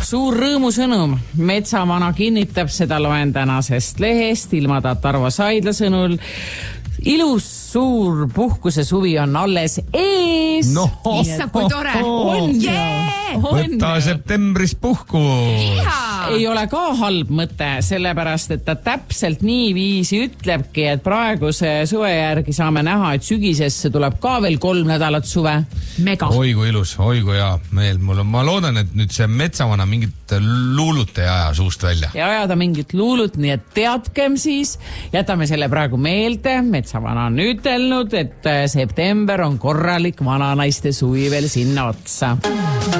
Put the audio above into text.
suur rõõmusõnum. Metsavana kinnitab seda loen tänasest lehest. Ilmatat Arvo Saidla sõnul ilus suur puhkuse suvi on alles ees. Issa, kui tore. Võtta septembris puhku. Ei ole ka halb mõte, sellepärast, et ta täpselt nii viisi ütlebki, et praeguse suve järgi saame näha, et sügisesse tuleb ka veel 3 nädalat suve. Mega. Oi kui ilus, oi kui hea meel. Ma loodan, et nüüd see metsavana mingit luulut ei aja suust välja. Ja ajada mingit luulut, nii et teadkem siis, jätame selle praegu meelde. Metsavana on ütelnud, et september on korralik vananaiste suvi veel sinna otsa.